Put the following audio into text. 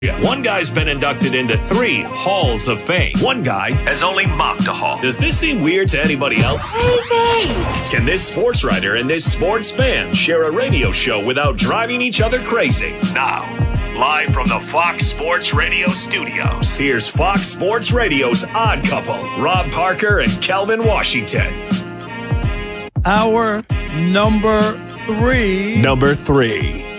One guy's been inducted into 3 Halls of Fame. One guy has only mocked a hall. Does this seem weird to anybody else? Crazy! Can this sports writer and this sports fan share a radio show without driving each other crazy? Now, live from the Fox Sports Radio studios, here's Fox Sports Radio's Odd Couple, Rob Parker and Kelvin Washington. Our number 3. Number 3.